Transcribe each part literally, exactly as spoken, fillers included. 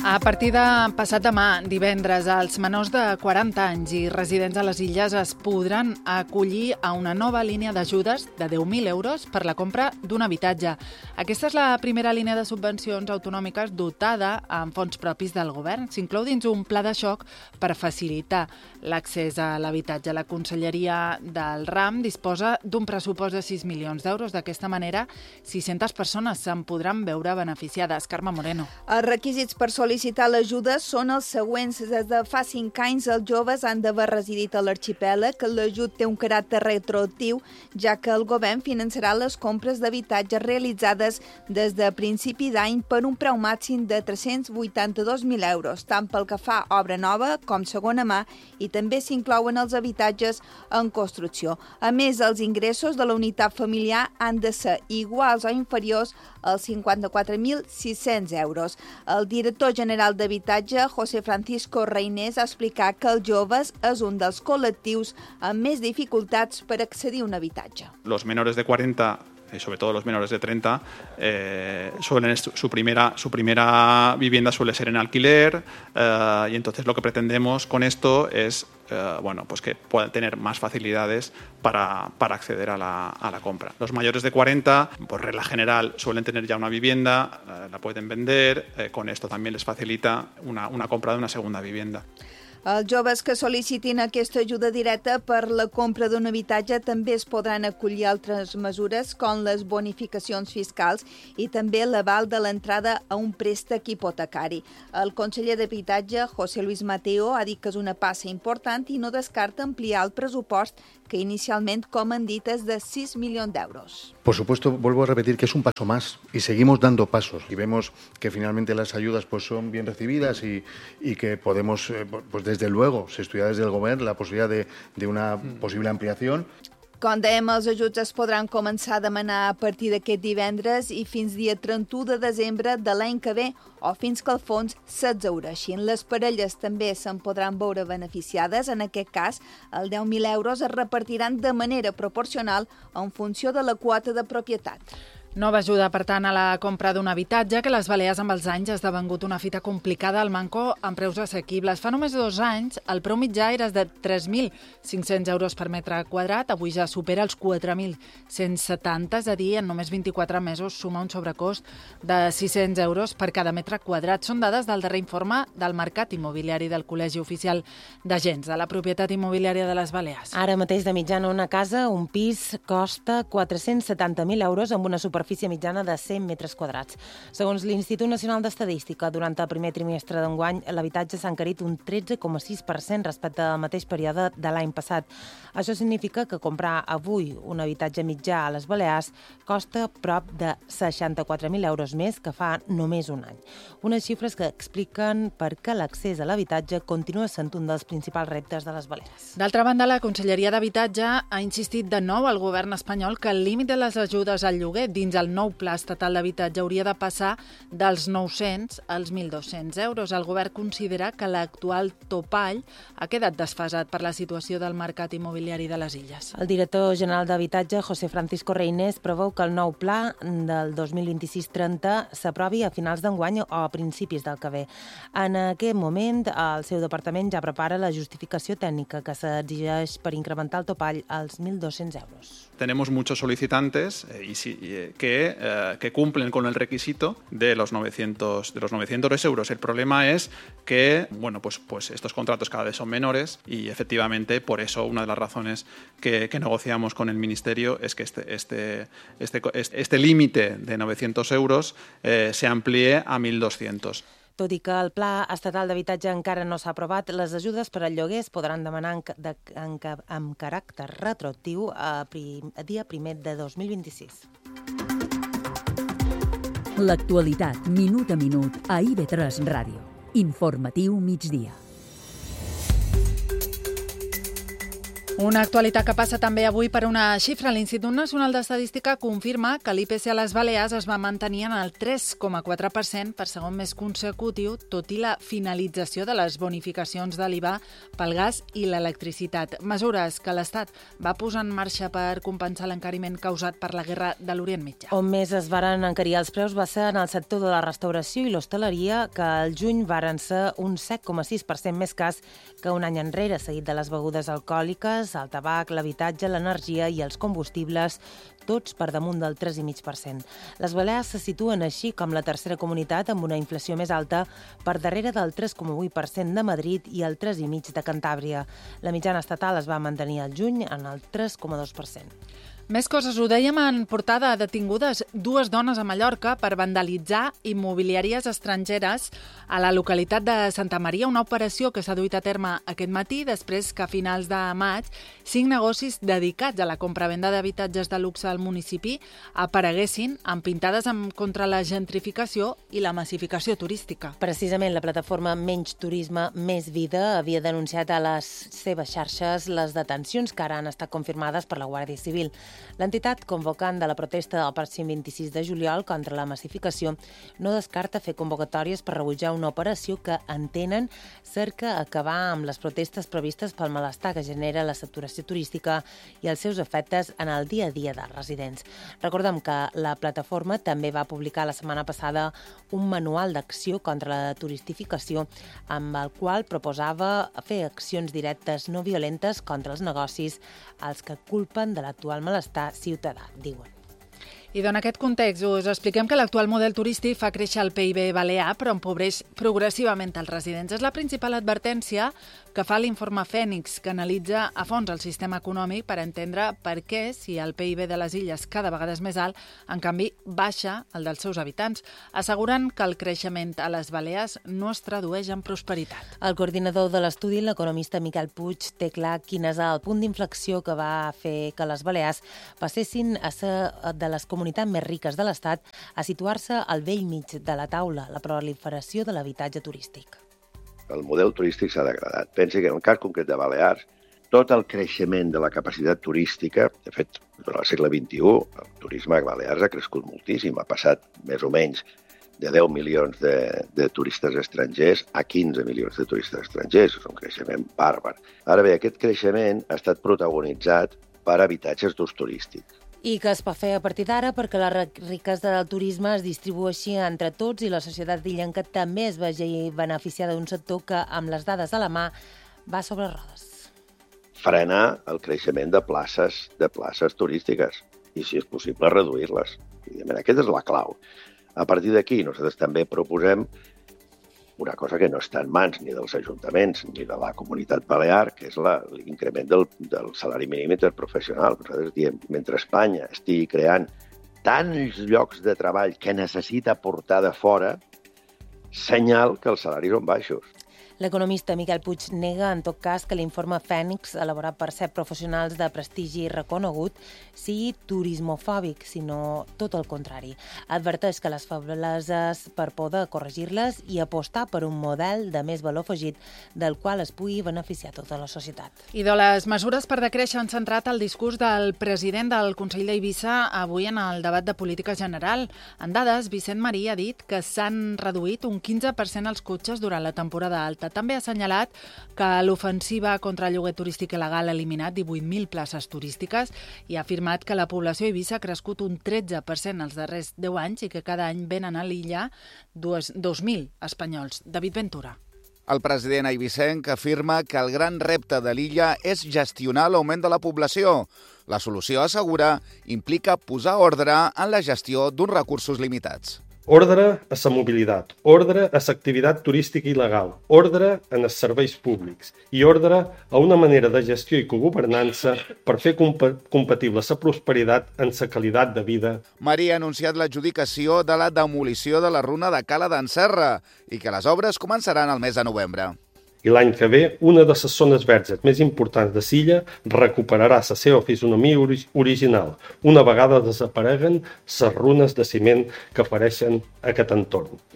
A partir de passat demà, divendres, els menors de quaranta anys i residents a les Illes es podran acollir a una nova línia d'ajudes de deu mil euros per la compra d'un habitatge. Aquesta és la primera línia de subvencions autonòmiques dotada amb fons propis del govern. S'inclou dins un pla de xoc per facilitar l'accés a l'habitatge. La Conselleria del RAM disposa d'un pressupost de sis milions d'euros. D'aquesta manera, sis-centes persones se'n podran veure beneficiades. Carme Moreno. Els requisits per sol·licitar l'ajuda són els següents. Des de fa cinc anys, els joves han d'haver residit a l'arxipèlag. L'ajut té un caràcter retroactiu, ja que el govern finançarà les compres d'habitatges realitzades des de principi d'any per un preu màxim de tres-cents vuitanta-dos mil euros, tant pel que fa a obra nova com segona mà, i també s'inclouen els habitatges en construcció. A més, els ingressos de la unitat familiar han de ser iguals o inferiors als cinquanta-quatre mil sis-cents euros. El director general d'Habitatge, José Francisco Reynés, ha explicat que els joves és un dels col·lectius amb més dificultats per accedir a un habitatge. Los menores de cuarenta, y sobre todo los menores de treinta, eh, suelen su primera, su primera vivienda suele ser en alquiler, eh, y entonces lo que pretendemos con esto es eh, bueno, pues que puedan tener más facilidades para, para acceder a la, a la compra. Los mayores de cuarenta, por regla general, suelen tener ya una vivienda, eh, la pueden vender, eh, con esto también les facilita una, una compra de una segunda vivienda. Els joves que sol·licitin aquesta ajuda directa per la compra d'un habitatge també es podran acollir altres mesures com les bonificacions fiscals i també l'aval de l'entrada a un préstec hipotecari. El conseller d'Habitatge, José Luis Mateo, ha dit que és una passa important i no descarta ampliar el pressupost, que inicialment, com han dit, és de sis milions d'euros. Por supuesto, vuelvo a repetir que es un paso más y seguimos dando pasos y vemos que finalmente las ayudas pues son bien recibidas y, y que podemos, eh, pues desde luego, se estudia desde el Gobierno la posibilidad de, de una posible ampliación. Com dèiem, els ajuts es podran començar a demanar a partir d'aquest divendres i fins dia trenta-u de desembre de l'any que ve o fins que el fons s'exhaureixin. Les parelles també se'n podran veure beneficiades. En aquest cas, els deu mil euros es repartiran de manera proporcional en funció de la quota de propietat. Nova ajuda, per tant, a la compra d'un habitatge que a les Balears amb els anys ha esdevingut una fita complicada al manco amb preus assequibles. Fa només dos anys el preu mitjà era de tres mil cinc-cents euros per metre quadrat, avui ja supera els quatre mil cent setanta, és a dir, en només vint-i-quatre mesos suma un sobrecost de sis-cents euros per cada metre quadrat. Són dades del darrer informe del mercat immobiliari del Col·legi Oficial d'Agents de la Propietat Immobiliària de les Balears. Ara mateix de mitjana una casa, un pis, costa quatre-cents setanta mil euros amb una superfície superfície mitjana de cent metres quadrats. Segons l'Institut Nacional d'Estadística, durant el primer trimestre d'enguany, l'habitatge s'ha encarit un tretze coma sis per cent respecte al mateix període de l'any passat. Això significa que comprar avui un habitatge mitjà a les Balears costa prop de seixanta-quatre mil euros més que fa només un any. Unes xifres que expliquen per què l'accés a l'habitatge continua sent un dels principals reptes de les Balears. D'altra banda, la Conselleria d'Habitatge ha insistit de nou al govern espanyol que el límit de les ajudes al lloguer dins el nou Pla Estatal d'Habitatge hauria de passar dels nou-cents als mil dos-cents euros. El govern considera que l'actual topall ha quedat desfasat per la situació del mercat immobiliari de les Illes. El director general d'Habitatge, José Francisco Reynés, preveu que el nou pla del dos mil vint-i-sis trenta s'aprovi a finals d'enguany o a principis del que ve. En aquest moment, el seu departament ja prepara la justificació tècnica que s'exigeix per incrementar el topall als mil dos-cents euros. Tenemos muchos solicitantes eh, y si, eh, que, eh, que cumplen con el requisito de los novecientos, de los novecientos euros. El problema es que bueno, pues, pues estos contratos cada vez son menores y efectivamente por eso una de las razones que, que negociamos con el Ministerio es que este, este, este, este, este límite de novecientos euros eh, se amplíe a mil doscientos. Tot i que el Pla Estatal d'Habitatge encara no s'ha aprovat, les ajudes per al lloguer es podran demanar en, de, en, amb caràcter retroactiu a, prim, a dia primer de dos mil vint-i-sis. L'actualitat, minut a minut, a I V tres Ràdio. Informatiu migdia. Una actualitat que passa també avui per una xifra. L'Institut Nacional d'Estadística confirma que l'I P C a les Balears es va mantenir en el tres coma quatre per cent per segon mes consecutiu, tot i la finalització de les bonificacions de l'I V A pel gas i l'electricitat. Mesures que l'Estat va posar en marxa per compensar l'encariment causat per la guerra de l'Orient Mitjà. On més es varen encarir els preus va ser en el sector de la restauració i l'hostaleria, que al juny varen ser un set coma sis per cent més cas que un any enrere, seguit de les begudes alcohòliques, el tabac, l'habitatge, l'energia i els combustibles, tots per damunt del tres coma cinc per cent. Les Balears se situen així com la tercera comunitat amb una inflació més alta, per darrere del tres coma vuit per cent de Madrid i el tres coma cinc per cent de Cantàbria. La mitjana estatal es va mantenir al juny en el tres coma dos per cent. Més coses, ho dèiem en portada, detingudes dues dones a Mallorca per vandalitzar immobiliàries estrangeres a la localitat de Santa Maria, una operació que s'ha duit a terme aquest matí després que a finals de maig cinc negocis dedicats a la compravenda d'habitatges de luxe al municipi apareguessin amb pintades en contra la gentrificació i la massificació turística. Precisament la plataforma Menys Turisme, Més Vida havia denunciat a les seves xarxes les detencions que ara han estat confirmades per la Guàrdia Civil. L'entitat convocant de la protesta del pròxim vint-i-sis de juliol contra la massificació no descarta fer convocatòries per rebutjar una operació que entenen cerca acabar amb les protestes previstes pel malestar que genera la saturació turística i els seus efectes en el dia a dia dels residents. Recordem que la plataforma també va publicar la setmana passada un manual d'acció contra la turistificació amb el qual proposava fer accions directes no violentes contra els negocis als que culpen de l'actual malestar ciutadà, diuen. I en aquest context us expliquem que l'actual model turístic fa créixer el P I B balear però empobreix progressivament els residents. És la principal advertència que fa l'informe Fènix, que analitza a fons el sistema econòmic per entendre per què, si el P I B de les illes cada vegada és més alt, en canvi baixa el dels seus habitants, assegurant que el creixement a les Balears no es tradueix en prosperitat. El coordinador de l'estudi, l'economista Miquel Puig, té clar quin és el punt d'inflexió que va fer que les Balears passessin a ser de les comunitats més riques de l'Estat a situar-se al vell mig de la taula, la proliferació de l'habitatge turístic. El model turístic s'ha degradat. Pensi que en el cas concret de Balears, tot el creixement de la capacitat turística, de fet, durant el segle vint-i-u, el turisme a Balears ha crescut moltíssim, ha passat més o menys de deu milions de, de turistes estrangers a quinze milions de turistes estrangers. És un creixement bàrbar. Ara bé, aquest creixement ha estat protagonitzat per habitatges d'ús turístic. I que es pot fer a partir d'ara perquè la riquesa del turisme es distribueixi entre tots i la societat illenca també es vegi beneficiada d'un sector que, amb les dades a la mà, va sobre rodes. Frenar el creixement de places, de places turístiques i, si és possible, reduir-les. Aquesta és la clau. A partir d'aquí, nosaltres també proposem una cosa que no està en mans ni dels ajuntaments ni de la comunitat balear, que és l'increment del, del salari mínim interprofessional. Nosaltres diem, mentre Espanya estigui creant tants llocs de treball que necessita portar de fora, senyal que els salaris són baixos. L'economista Miquel Puig nega, en tot cas, que l'informe Fènix, elaborat per set professionals de prestigi reconegut, sigui turismofòbic, sinó tot el contrari. Adverteix que les febleses per poder corregir-les i apostar per un model de més valor afegit del qual es pugui beneficiar tota la societat. I de les mesures per decréixer han centrat el discurs del president del Consell d'Eivissa avui en el debat de política general. En dades, Vicent Marí ha dit que s'han reduït un quinze per cent els cotxes durant la temporada alta. També ha assenyalat que l'ofensiva contra el lloguer turístic il·legal ha eliminat divuit mil places turístiques i ha afirmat que la població a Eivissa ha crescut un tretze per cent els darrers deu anys i que cada any venen a l'illa dos mil espanyols. David Ventura. El president eivissenc afirma que el gran repte de l'illa és gestionar l'augment de la població. La solució, assegura, implica posar ordre en la gestió d'uns recursos limitats. Ordre a la mobilitat, ordre a l'activitat turística il·legal, ordre en els serveis públics i ordre a una manera de gestió i cogovernança per fer comp- compatible la prosperitat amb la qualitat de vida. Maria ha anunciat l'adjudicació de la demolició de la runa de Cala d'en Serra i que les obres començaran el mes de novembre. I l'any que ve, una de les zones verges més importants de l'illa recuperarà la seva fisonomia ori- original, una vegada desapareguen les runes de ciment que apareixen a aquest entorn.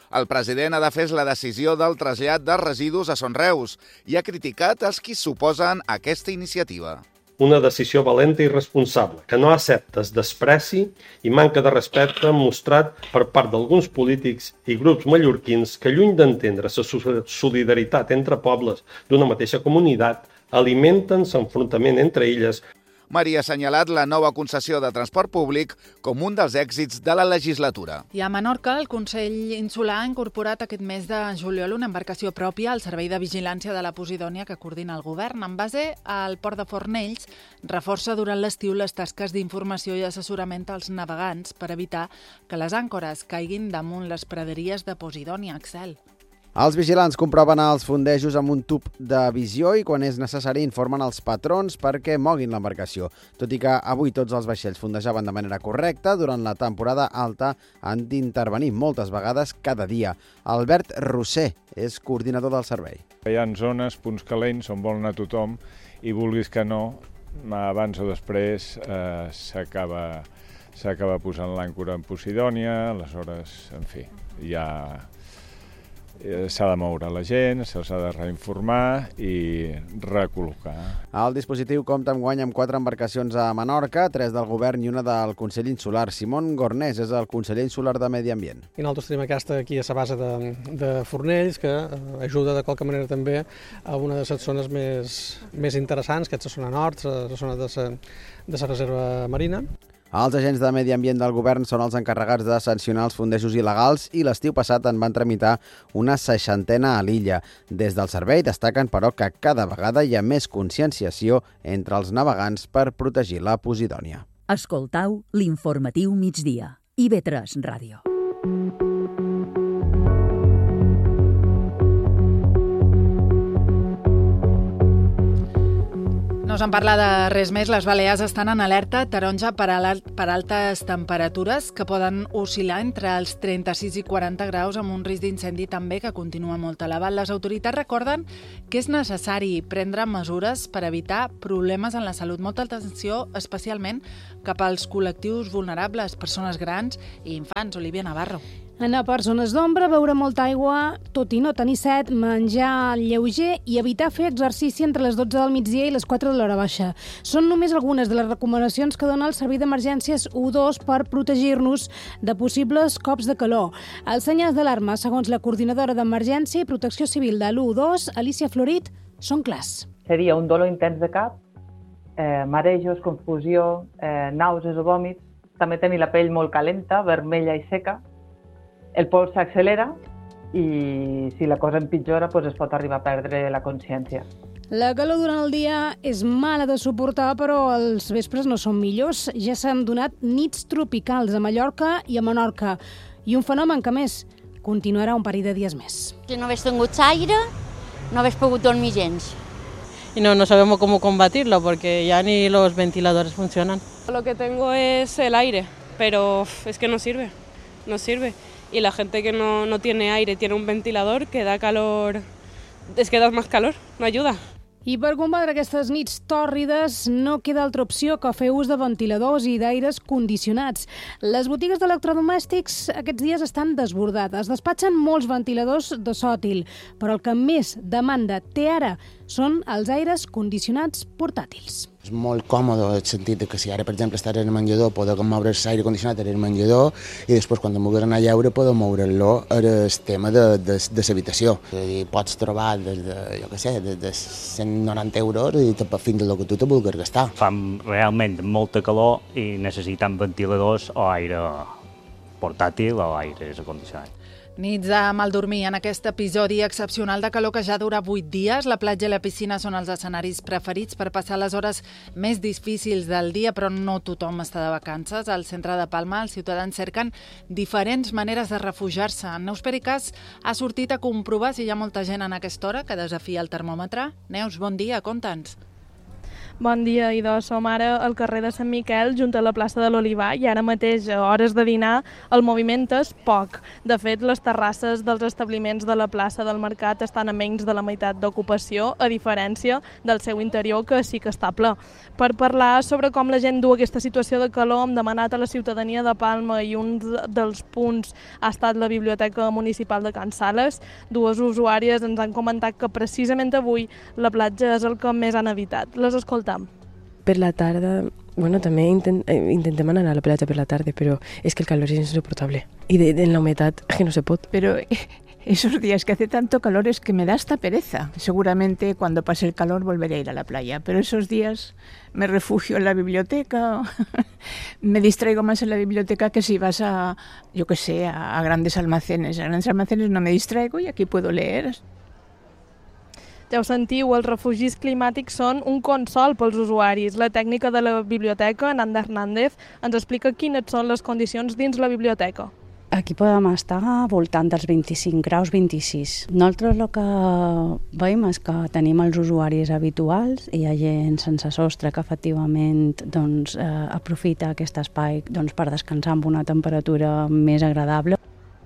El president ha defès la decisió del trasllat de residus a Son Reus i ha criticat els qui s'oposen a aquesta iniciativa. Una decisió valenta i responsable, que no accepta el despreci i manca de respecte mostrat per part d'alguns polítics i grups mallorquins que, lluny d'entendre la solidaritat entre pobles d'una mateixa comunitat, alimenten l'enfrontament entre illes. Maria ha assenyalat la nova concessió de transport públic com un dels èxits de la legislatura. I a Menorca, el Consell Insular ha incorporat aquest mes de juliol una embarcació pròpia al Servei de Vigilància de la Posidònia que coordina el govern. En base al port de Fornells, reforça durant l'estiu les tasques d'informació i assessorament als navegants per evitar que les àncores caiguin damunt les praderies de Posidònia, Axel. Els vigilants comproven els fondejos amb un tub de visió i quan és necessari informen els patrons perquè moguin l'embarcació. Tot i que avui tots els vaixells fondejaven de manera correcta, durant la temporada alta han d'intervenir moltes vegades cada dia. Albert Roser és coordinador del servei. Hi ha zones, punts calents, on vol anar tothom i vulguis que no, abans o després eh, s'acaba s'acaba posant l'àncora en Posidònia, aleshores, en fi, ja s'ha de moure la gent, se'ls ha de reinformar i recol·locar. El dispositiu compta enguany amb quatre embarcacions a Menorca, tres del govern i una del Consell Insular. Simón Gornés és el conseller insular de Medi Ambient. I nosaltres tenim aquesta aquí a la base de, de Fornells, que ajuda de qualque manera també a una de les zones més, més interessants, que és la zona nord, la zona de la, de la reserva marina. Els agents de Medi Ambient del govern són els encarregats de sancionar els fondejos il·legals i l'estiu passat en van tramitar una seixantena a l'illa. Des del servei destaquen, però, que cada vegada hi ha més conscienciació entre els navegants per protegir la Posidònia. Escoltau l'informatiu migdia. I B tres Ràdio. No se'n parla de res més. Les Balears estan en alerta taronja per, per altes temperatures que poden oscil·lar entre els trenta-sis i quaranta graus amb un risc d'incendi també que continua molt elevat. Les autoritats recorden que és necessari prendre mesures per evitar problemes en la salut. Molta atenció especialment cap als col·lectius vulnerables, persones grans i infants. Olivia Navarro. Anar per zones d'ombra, beure molta aigua, tot i no tenir set, menjar lleuger i evitar fer exercici entre les dotze del migdia i les quatre de l'hora baixa. Són només algunes de les recomanacions que dona el Servei d'Emergències u dos per protegir-nos de possibles cops de calor. Els senyals d'alarma, segons la coordinadora d'Emergència i Protecció Civil de l'u dos, Alicia Florit, són clars. Seria un dolor intens de cap, eh, marejos, confusió, eh, nàusees o vòmits, també tenir la pell molt calenta, vermella i seca, el pols s'accelera i si la cosa empitjora doncs es pot arribar a perdre la consciència. La calor durant el dia és mala de suportar, però els vespres no són millors. Ja s'han donat nits tropicals a Mallorca i a Menorca. I un fenomen que, més, continuarà un parell de dies més. Si no hagués tingut aire, no hagués pogut dormir gens. Y no, no sabemos cómo combatirlo porque ya ni los ventiladores funcionan. Lo que tengo es el aire, pero es que no sirve, no sirve. Y la gente que no, no tiene aire, tiene un ventilador que da calor, es que da más calor, no ayuda. I per combatre aquestes nits tòrrides no queda altra opció que fer ús de ventiladors i d'aires condicionats. Les botigues d'electrodomèstics aquests dies estan desbordades. Despatxen molts ventiladors de sòtil, però el que més demanda té ara són els aires condicionats portàtils. És molt còmode en el sentit que si ara, per exemple, estàs en el menjador, podeu moure l'aire condicionat en el menjador i després, quan em vulguis anar a lleure, podeu moure-lo en el tema de, de, de l'habitació. Pots trobar des de, jo què sé, des de cent noranta euros i fins al que tu te vulguis gastar. Fan realment molta calor i necessitem ventiladors o aire portàtil o aire acondicionat. Nits de mal dormir. En aquest episodi excepcional de calor que ja dura vuit dies, la platja i la piscina són els escenaris preferits per passar les hores més difícils del dia, però no tothom està de vacances. Al centre de Palma, els ciutadans cerquen diferents maneres de refugiar-se. Neus Pericàs ha sortit a comprovar si hi ha molta gent en aquesta hora que desafia el termòmetre. Neus, bon dia, conta'ns. Bon dia, idò. Som ara al carrer de Sant Miquel, junt a la plaça de l'Olivar, i ara mateix, a hores de dinar, el moviment és poc. De fet, les terrasses dels establiments de la plaça del Mercat estan a menys de la meitat d'ocupació, a diferència del seu interior, que sí que està ple. Per parlar sobre com la gent du aquesta situació de calor, hem demanat a la ciutadania de Palma i un dels punts ha estat la Biblioteca Municipal de Can Sales. Dues usuàries ens han comentat que precisament avui la platja és el que més han evitat. Les escoltam. Per la tarda, bueno, també intent, eh, intentem anar a la platja per la tarda, però és que el calor es insoportable. Y de, de la humedad es que no se pot. Pero esos días que hace tanto calor es que me da hasta pereza. Seguramente cuando pase el calor volveré a ir a la playa, pero esos días me refugio en la biblioteca, me distraigo más en la biblioteca que si vas a, yo qué sé, a, a grandes almacenes. A grandes almacenes no me distraigo y aquí puedo leer. Ja ho sentiu, els refugis climàtics són un consol pels usuaris. La tècnica de la biblioteca, Nanda Hernández, ens explica quines són les condicions dins la biblioteca. Aquí podem estar voltant dels vint-i-cinc graus, vint-i-sis. Nosaltres el que veiem és que tenim els usuaris habituals i hi ha gent sense sostre que efectivament doncs, eh, aprofita aquest espai doncs, per descansar amb una temperatura més agradable.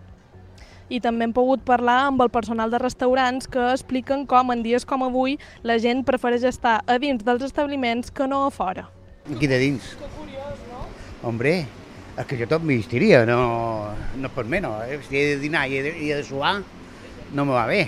I també hem pogut parlar amb el personal de restaurants que expliquen com en dies com avui la gent prefereix estar a dins dels establiments que no a fora. Aquí de dins. Que curiós, no? Hombre, és que jo tot m'hi estiria, no, no per menys. Eh? Si he de dinar i he de, i he de suar, no me va bé.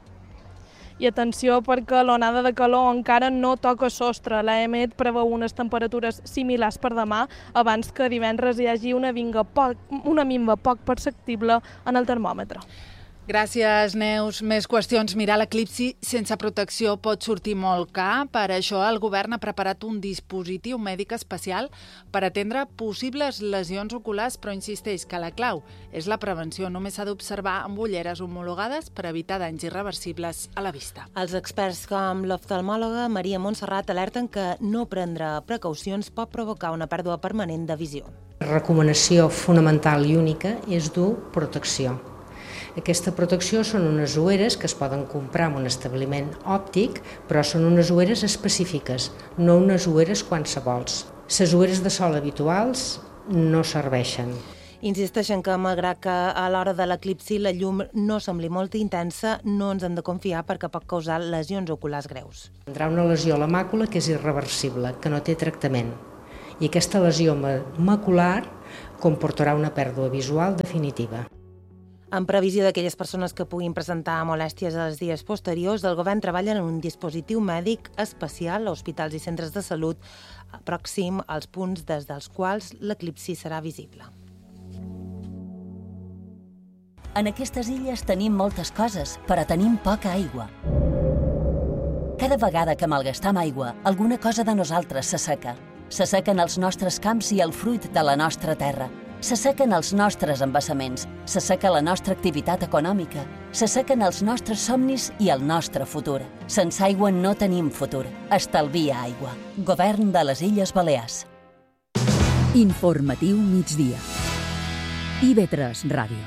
I atenció perquè l'onada de calor encara no toca sostre. L'A E M E T preveu unes temperatures similars per demà abans que divendres hi hagi una, vinga poc, una minva poc perceptible en el termòmetre. Gràcies, Neus. Més qüestions. Mirar l'eclipsi sense protecció pot sortir molt car. Per això el govern ha preparat un dispositiu mèdic especial per atendre possibles lesions oculars, però insisteix que la clau és la prevenció. Només s'ha d'observar amb ulleres homologades per evitar danys irreversibles a la vista. Els experts com l'oftalmòloga Maria Montserrat alerten que no prendre precaucions pot provocar una pèrdua permanent de visió. La recomanació fonamental i única és dur protecció. Aquesta protecció són unes ulleres que es poden comprar en un establiment òptic, però són unes ulleres específiques, no unes ulleres qualsevols. Les ulleres de sol habituals no serveixen. Insisteixen que, malgrat que a l'hora de l'eclipsi la llum no sembli molt intensa, no ens hem de confiar perquè pot causar lesions oculars greus. Tindrà una lesió a la màcula que és irreversible, que no té tractament. I aquesta lesió macular comportarà una pèrdua visual definitiva. En previsió d'aquelles persones que puguin presentar molèsties als dies posteriors, el govern treballa en un dispositiu mèdic especial a hospitals i centres de salut pròxim als punts des dels quals l'eclipsi serà visible. En aquestes illes tenim moltes coses, però tenim poca aigua. Cada vegada que malgastam aigua, alguna cosa de nosaltres s'asseca. S'assequen els nostres camps i el fruit de la nostra terra. S'assequen els nostres embassaments, s'asseca la nostra activitat econòmica, s'assequen els nostres somnis i el nostre futur. Sense aigua no tenim futur. Estalvia aigua. Govern de les Illes Balears. Informatiu migdia. I V tres Ràdio.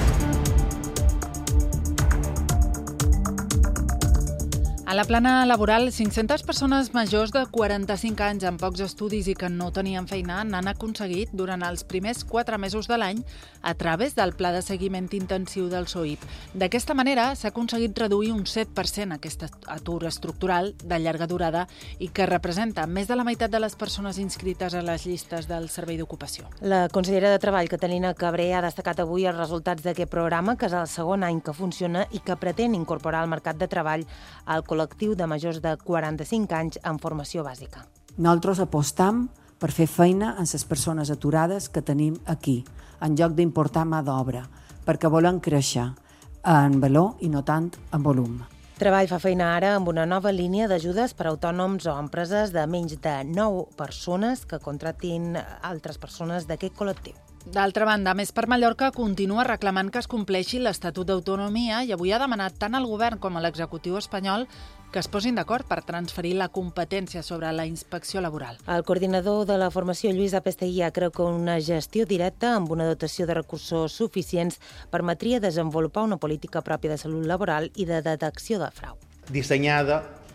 A la plana laboral, cinc-centes persones majors de quaranta-cinc anys amb pocs estudis i que no tenien feina n'han aconseguit durant els primers quatre mesos de l'any a través del Pla de Seguiment Intensiu del S O I P. D'aquesta manera s'ha aconseguit reduir un set per cent aquest atur estructural de llarga durada i que representa més de la meitat de les persones inscrites a les llistes del Servei d'Ocupació. La consellera de Treball, Catalina Cabré, ha destacat avui els resultats d'aquest programa, que és el segon any que funciona i que pretén incorporar al mercat de treball al col·lectiu de majors de quaranta-cinc anys en formació bàsica. Nosaltres apostam per fer feina amb les persones aturades que tenim aquí, en lloc d'importar mà d'obra, perquè volen créixer en valor i no tant en volum. Treball fa feina ara amb una nova línia d'ajudes per a autònoms o empreses de menys de nou persones que contractin altres persones d'aquest col·lectiu. D'altra banda, Més per Mallorca continua reclamant que es compleixi l'Estatut d'Autonomia i avui ha demanat tant al govern com a l'executiu espanyol que es posin d'acord per transferir la competència sobre la inspecció laboral. El coordinador de la formació, Lluís Apesteguía, creu que una gestió directa amb una dotació de recursos suficients permetria desenvolupar una política pròpia de salut laboral i de detecció de frau. Dissenyada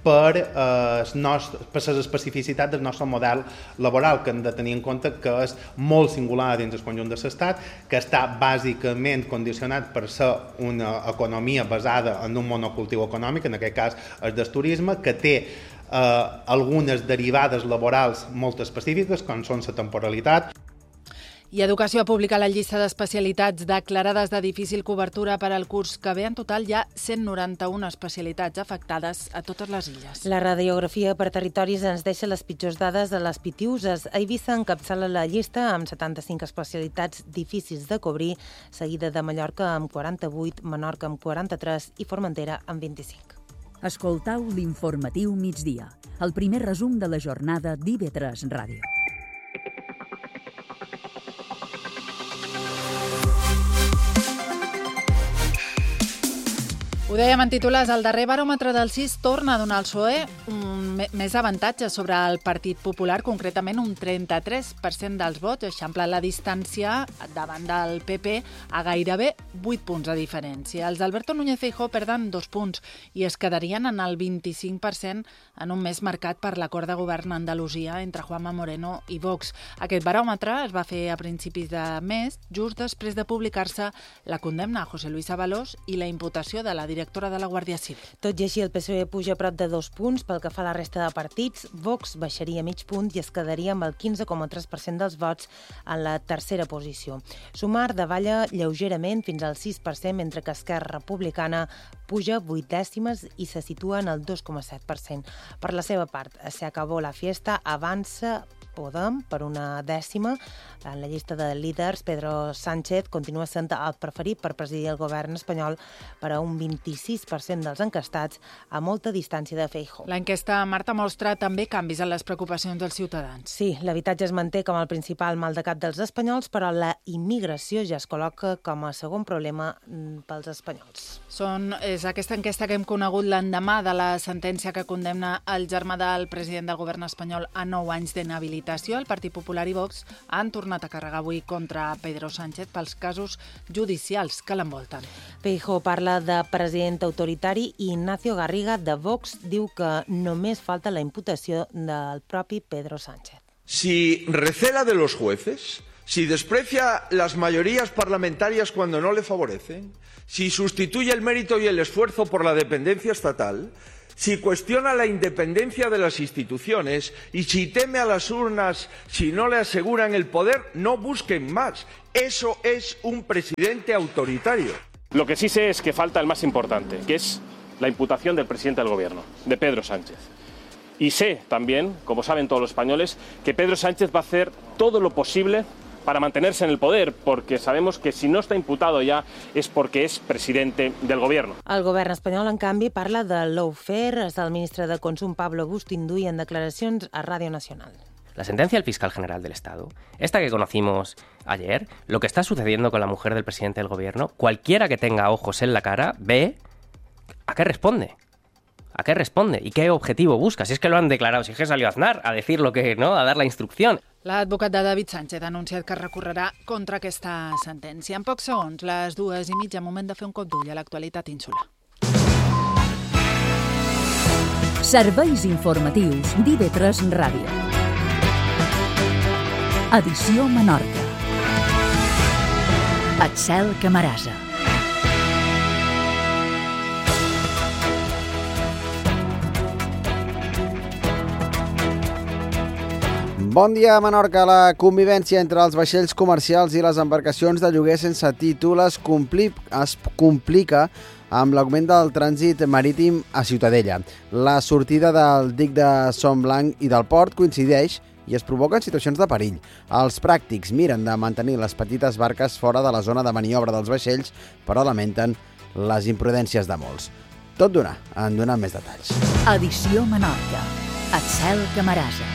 per, eh, nostre, per les especificitats del nostre model laboral, que hem de tenir en compte que és molt singular dins el conjunt de l'Estat, que està bàsicament condicionat per ser una economia basada en un monocultiu econòmic, en aquest cas el del turisme, que té eh, algunes derivades laborals molt específiques, com són la temporalitat. I Educació ha publicat la llista d'especialitats declarades de difícil cobertura per al curs que ve. En total hi ha cent noranta-una especialitats afectades a totes les illes. La radiografia per territoris ens deixa les pitjors dades de les Pitiuses. Eivissa encapçala la llista amb setanta-cinc especialitats difícils de cobrir, seguida de Mallorca amb quaranta-vuit, Menorca amb quaranta-tres i Formentera amb vint-i-cinc. Escoltau l'informatiu migdia, el primer resum de la jornada d'I V tres Ràdio. Ho dèiem en titulars, el darrer baròmetre del C I S torna a donar al P S O E un, més avantatge sobre el Partit Popular, concretament un trenta-tres per cent dels vots, eixampla la distància davant del P P a gairebé vuit punts de diferència. Els d'Alberto Núñez Feijóo perden dos punts i es quedarien en el vint-i-cinc per cent en un mes marcat per l'acord de govern a Andalusia entre Juanma Moreno i Vox. Aquest baròmetre es va fer a principis de mes, just després de publicar-se la condemna a José Luis Ábalos i la imputació de la directora de la Guàrdia Civil. Tot i així, el P S O E puja a prop de dos punts. Pel que fa a la resta de partits, Vox baixaria mig punt i es quedaria amb el quinze coma tres per cent dels vots en la tercera posició. Sumar davalla lleugerament fins al sis per cent, mentre que Esquerra Republicana puja vuit dècimes i se situa en el dos coma set per cent. Per la seva part, Se acabó la fiesta, avança Podem per una dècima. En la llista de líders, Pedro Sánchez continua sent el preferit per presidir el govern espanyol per a un vint-i-sis per cent dels encastats, a molta distància de Feijóo. L'enquesta, Marta, mostra també canvis en les preocupacions dels ciutadans. Sí, l'habitatge es manté com el principal mal de cap dels espanyols, però la immigració ja es col·loca com a segon problema pels espanyols. Són, és aquesta enquesta que hem conegut l'endemà de la sentència que condemna el germà del president del govern espanyol a nou anys d'inhabilitació. El Partit Popular i Vox han tornat a carregar avui contra Pedro Sánchez pels casos judicials que l'envolten. Feijóo parla de president autoritari i Ignacio Garriga de Vox diu que només falta la imputació del propi Pedro Sánchez. Si recela de los jueces, si desprecia las mayorías parlamentarias cuando no le favorecen, si sustituye el mérito y el esfuerzo por la dependencia estatal, si cuestiona la independencia de las instituciones y si teme a las urnas si no le aseguran el poder, no busquen más. Eso es un presidente autoritario. Lo que sí sé es que falta el más importante, que es la imputación del presidente del gobierno, de Pedro Sánchez. Y sé también, como saben todos los españoles, que Pedro Sánchez va a hacer todo lo posible para mantenerse en el poder, porque sabemos que si no está imputado ya es porque es presidente del gobierno. El govern espanyol, en canvi, parla de lawfare. És el ministre de Consum, Pablo Bustinduy, en declaracions a Radio Nacional. La sentencia del fiscal general del Estado, esta que conocimos ayer, lo que está sucediendo con la mujer del presidente del gobierno, cualquiera que tenga ojos en la cara ve a qué responde. ¿A qué responde? ¿Y qué objetivo busca? Si es que lo han declarado, si es que salió Aznar a decir lo que, ¿no? A dar la instrucción. L'advocat de David Sánchez ha anunciat que recorrerà contra aquesta sentència. En pocs segons, les dues i mitja, moment de fer un cop d'ull a l'actualitat insular. Serveis informatius d'I V tres Ràdio. Edició Menorca. Axel Camarasa. Bon dia a Menorca. La convivència entre els vaixells comercials i les embarcacions de lloguer sense títol es, compli es complica amb l'augment del trànsit marítim a Ciutadella. La sortida del dic de Son Blanc i del port coincideix i es provoquen situacions de perill. Els pràctics miren de mantenir les petites barques fora de la zona de maniobra dels vaixells, però lamenten les imprudències de molts. Tot d'una, en donem més detalls. Edició Menorca. Axel Camarasa.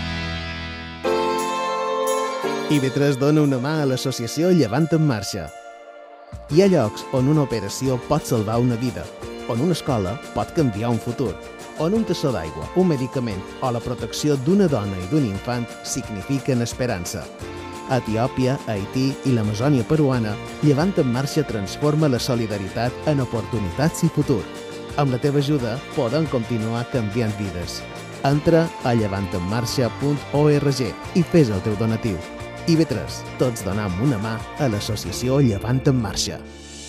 I V tres dona una mà a l'associació Llevant en Marxa. Hi ha llocs on una operació pot salvar una vida, on una escola pot canviar un futur, on un tassó d'aigua, un medicament o la protecció d'una dona i d'un infant signifiquen esperança. A Etiòpia, Haití i l'Amazònia peruana, Llevant en Marxa transforma la solidaritat en oportunitats i futur. Amb la teva ajuda podem continuar canviant vides. Entra a llevantenmarxa punt org i fes el teu donatiu. I bé tres, tots donam una mà a l'associació Llevant en Marxa.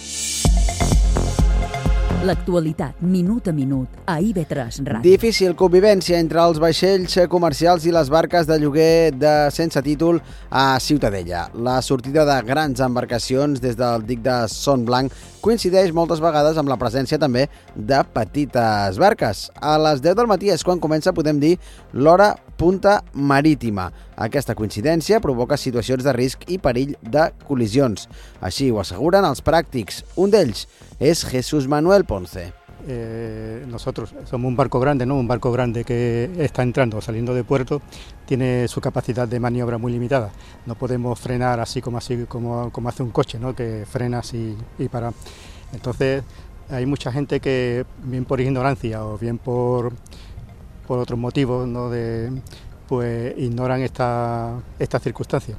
L'actualitat, minut a minut, a I B tres Ràdio. Difícil convivència entre els vaixells comercials i les barques de lloguer de sense títol a Ciutadella. La sortida de grans embarcacions des del dic de Son Blanc coincideix moltes vegades amb la presència també de petites barques. A les deu del matí és quan comença, podem dir, l'hora punta marítima. Aquesta coincidència provoca situacions de risc i perill de col·lisions. Així ho asseguren els pràctics. Un d'ells es Jesús Manuel Ponce. Eh, nosotros somos un barco grande, ¿no? Un barco grande que está entrando o saliendo de puerto, tiene su capacidad de maniobra muy limitada. No podemos frenar así como así como, como hace un coche, ¿no? Que frena así y para. Entonces hay mucha gente que, bien por ignorancia o bien por, por otros motivos, ¿no? De, pues ignoran esta, esta circunstancia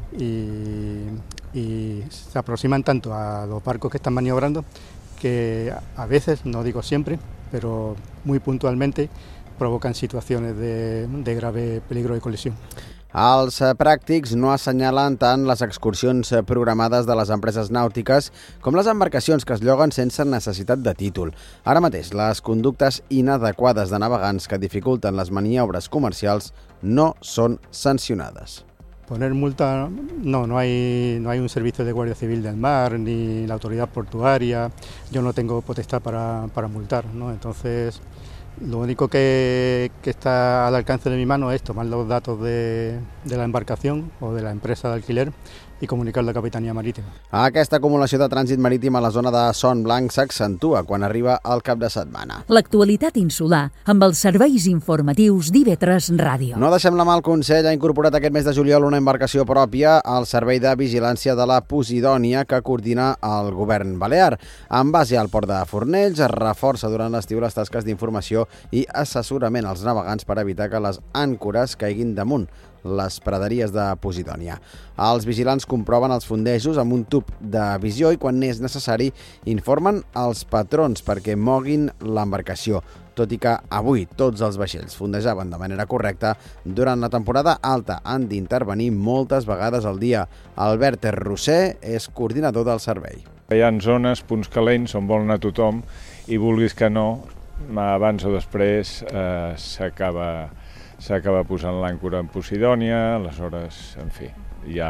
y, y se aproximan tanto a los barcos que están maniobrando que a veces, no digo siempre, pero muy puntualmente provocan situaciones de, de grave peligro de col·lisió. Els pràctics no assenyalen tant les excursions programades de les empreses nàutiques com les embarcacions que es lloguen sense necessitat de títol. Ara mateix, les conductes inadequades de navegants que dificulten les maniobres comercials no són sancionades. Poner multa, no, no hay, no hay un servicio de Guardia Civil del Mar ni la autoridad portuaria. Yo no tengo potestad para, para multar, ¿no? Entonces, lo único que, que está al alcance de mi mano es tomar los datos de, de la embarcación o de la empresa de alquiler i comunicar la Capitanía Marítima. Aquesta acumulació de trànsit marítim a la zona de Son Blanc s'accentua quan arriba el cap de setmana. L'actualitat insular amb els serveis informatius d'I B tres Ràdio. No deixem la mà, el Consell ha incorporat aquest mes de juliol una embarcació pròpia al Servei de Vigilància de la Posidònia que coordina el govern balear. En base al port de Fornells, es reforça durant l'estiu les tasques d'informació i assessorament als navegants per evitar que les àncores caiguin damunt les praderies de Posidònia. Els vigilants comproven els fondejos amb un tub de visió i, quan és necessari, informen els patrons perquè moguin l'embarcació. Tot i que avui tots els vaixells fondejaven de manera correcta, durant la temporada alta han d'intervenir moltes vegades al dia. Albert Roser és coordinador del servei. Hi ha zones, punts calents, on vol anar tothom, i vulguis que no, abans o després eh, s'acaba s'acaba posant l'àncora en Posidònia, aleshores, en fi, ja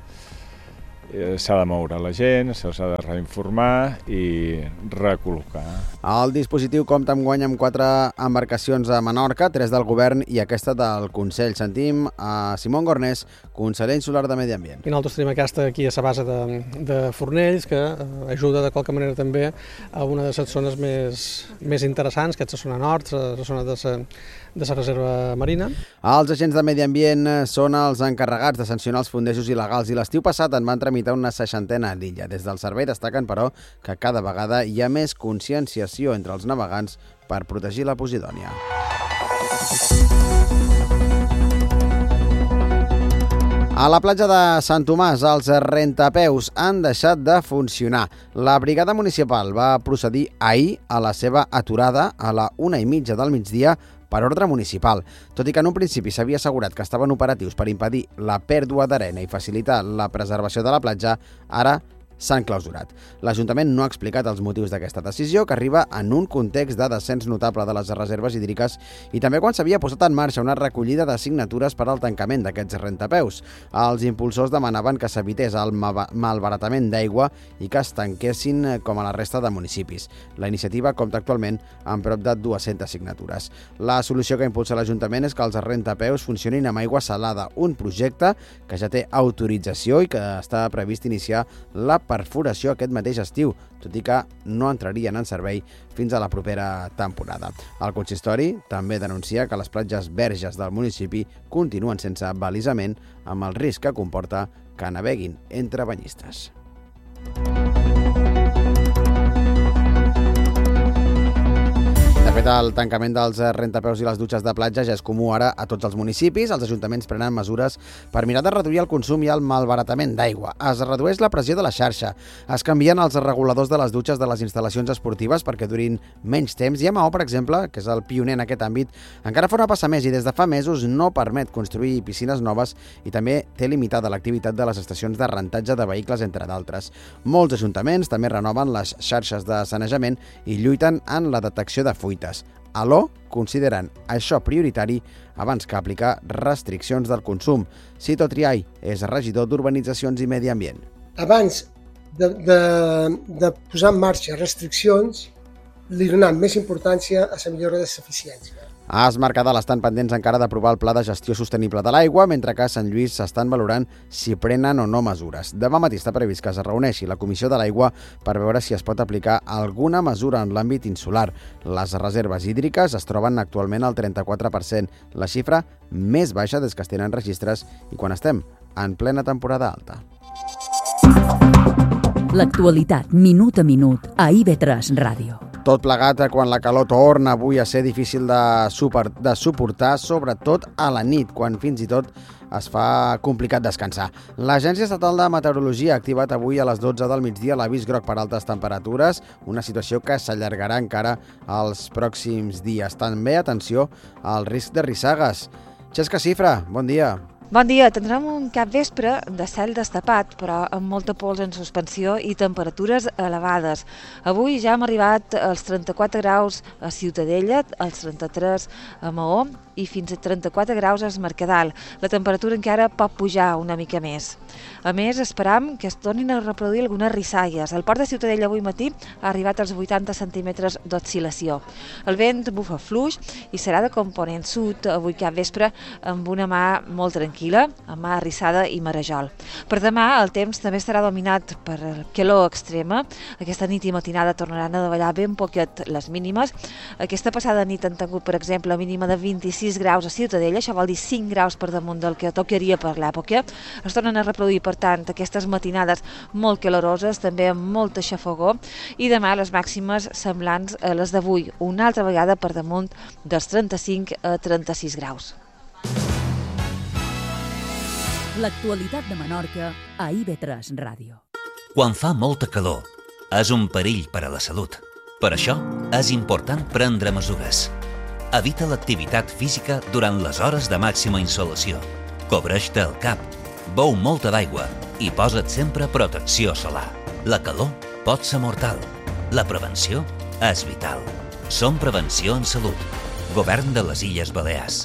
s'ha de moure la gent, se'ls ha de reinformar i recol·locar. El dispositiu compta enguany amb quatre embarcacions a Menorca, tres del govern i aquesta del Consell. Sentim a Simón Gornés, conseller insular de Medi Ambient. I nosaltres tenim aquesta aquí a la base de, de Fornells, que ajuda de qualque manera també a una de les zones més, més interessants, que és la zona nord, la zona de la, de la reserva marina. Els agents de Medi Ambient són els encarregats de sancionar els fondejos il·legals i l'estiu passat en van tramitar una seixantena a l'illa. Des del servei destaquen, però, que cada vegada hi ha més conscienciació entre els navegants per protegir la Posidònia. A la platja de Sant Tomàs, els rentapeus han deixat de funcionar. La brigada municipal va procedir ahir a la seva aturada a la una i mitja del migdia per ordre municipal. Tot i que en un principi s'havia assegurat que estaven operatius per impedir la pèrdua d'arena i facilitar la preservació de la platja, ara s'han clausurat. L'Ajuntament no ha explicat els motius d'aquesta decisió, que arriba en un context de descens notable de les reserves hídriques i també quan s'havia posat en marxa una recollida de signatures per al tancament d'aquests rentapeus. Els impulsors demanaven que s'evités el malbaratament d'aigua i que es tanquessin com a la resta de municipis. La iniciativa compta actualment amb prop de dues-centes signatures. La solució que impulsa l'Ajuntament és que els rentapeus funcionin amb aigua salada, un projecte que ja té autorització i que està previst iniciar la perforació aquest mateix estiu, tot i que no entrarien en servei fins a la propera temporada. El consistori també denuncia que les platges verges del municipi continuen sense balisament, amb el risc que comporta que naveguin entre banyistes. De fet, el tancament dels rentapeus i les dutxes de platja ja és comú ara a tots els municipis. Els ajuntaments prenen mesures per mirar de reduir el consum i el malbaratament d'aigua. Es redueix la pressió de la xarxa. Es canvien els reguladors de les dutxes de les instal·lacions esportives perquè durin menys temps. I a Maó, per exemple, que és el pioner en aquest àmbit, encara fa una passa més i des de fa mesos no permet construir piscines noves i també té limitada l'activitat de les estacions de rentatge de vehicles, entre d'altres. Molts ajuntaments també renoven les xarxes de sanejament i lluiten en la detecció de fuites. A l'O consideren això prioritari abans que aplicar restriccions del consum. Cito Triay és regidor d'Urbanitzacions i Medi Ambient. Abans de, de, de posar en marxa restriccions, li donem més importància a la millora de l'eficiència. A Es Mercadal estan pendents encara d'aprovar el Pla de Gestió Sostenible de l'Aigua, mentre que a Sant Lluís s'estan valorant si prenen o no mesures. Demà matí està previst que es reuneixi la Comissió de l'Aigua per veure si es pot aplicar alguna mesura en l'àmbit insular. Les reserves hídriques es troben actualment al trenta-quatre per cent, la xifra més baixa des que es tenen registres i quan estem en plena temporada alta. L'actualitat, minut a minut, a I V tres Ràdio. Tot plegat quan la calor torna avui a ser difícil de, super, de suportar, sobretot a la nit, quan fins i tot es fa complicat descansar. L'Agència Estatal de Meteorologia ha activat avui a les dotze del migdia l'avís groc per altes temperatures, una situació que s'allargarà encara els pròxims dies. També, atenció, al risc de rissagues. Xesca Cifra, bon dia. Bon dia, tindrem un capvespre de cel destapat, però amb molta pols en suspensió i temperatures elevades. Avui ja hem arribat als trenta-quatre graus a Ciutadella, als trenta-tres a Maó i fins a trenta-quatre graus a Es Mercadal. La temperatura encara pot pujar una mica més. A més, esperam que es tornin a reproduir algunes rissalles. El port de Ciutadella avui matí ha arribat als vuitanta centímetres d'oscil·lació. El vent bufa fluix i serà de component sud avui capvespre amb una mà molt tranquil·la, amb mà arrissada i marejol. Per demà el temps també estarà dominat per calor extrema. Aquesta nit i matinada tornaran a davallar ben poquet les mínimes. Aquesta passada nit han tingut, per exemple, mínima de vint-i-sis graus a Ciutadella, això vol dir cinc graus per damunt del que tocaria per l'època. Es tornen a reproduir, per tant, aquestes matinades molt caloroses, també amb molta xafogor, i demà les màximes semblants a les d'avui, una altra vegada per damunt dels trenta-cinc a trenta-sis graus. L'actualitat de Menorca a I V tres Ràdio. Quan fa molta calor, és un perill per a la salut. Per això, és important prendre mesures. Evita l'activitat física durant les hores de màxima insolació. Cobreix-te el cap, beu molta d'aigua i posa't sempre protecció solar. La calor pot ser mortal. La prevenció és vital. Som Prevenció en Salut. Govern de les Illes Balears.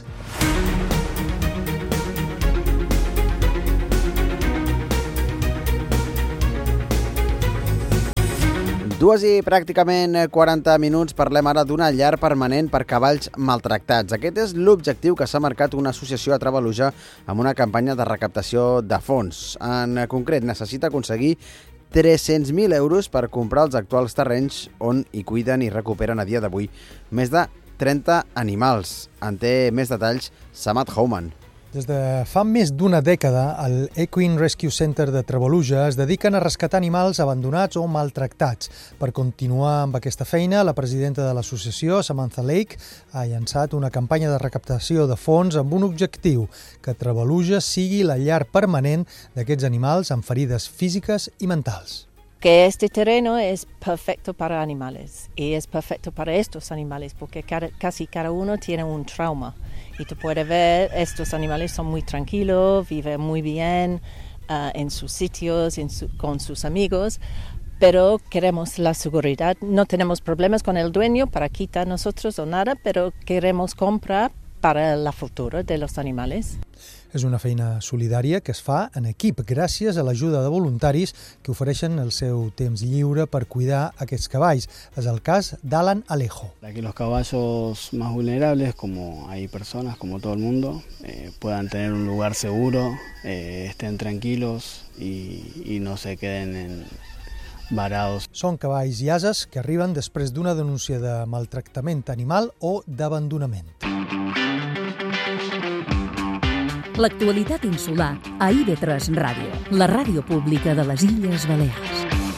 Dues i pràcticament quaranta minuts, parlem ara d'una llar permanent per cavalls maltractats. Aquest és l'objectiu que s'ha marcat una associació a Travaluja amb una campanya de recaptació de fons. En concret, necessita aconseguir tres-cents mil euros per comprar els actuals terrenys on hi cuiden i recuperen a dia d'avui més de trenta animals. En té més detalls Samad Houman. Des de fa més d'una dècada, el Equine Rescue Center de Travaluja es dediquen a rescatar animals abandonats o maltractats. Per continuar amb aquesta feina, la presidenta de l'associació, Samantha Lake, ha llançat una campanya de recaptació de fons amb un objectiu, que Travaluja sigui la llar permanent d'aquests animals amb ferides físiques i mentals. Que este terreno es perfecto para animales y es perfecto para estos animales porque cada, casi cada uno tiene un trauma. Y tú puedes ver, estos animales son muy tranquilos, viven muy bien uh, en sus sitios, en su, con sus amigos, pero queremos la seguridad. No tenemos problemas con el dueño para quitar nosotros o nada, pero queremos comprar para la futura de los animales. És una feina solidària que es fa en equip gràcies a l'ajuda de voluntaris que ofereixen el seu temps lliure per cuidar aquests cavalls. És el cas d'Alan Alejo. Para que los caballos más vulnerables, como hay personas, como todo el mundo, eh, puedan tener un lugar seguro, eh, estén tranquilos y, y no se queden en varados. Són cavalls i ases que arriben després d'una denúncia de maltractament animal o d'abandonament. L'actualitat insular a I V tres Ràdio, la ràdio pública de les Illes Balears.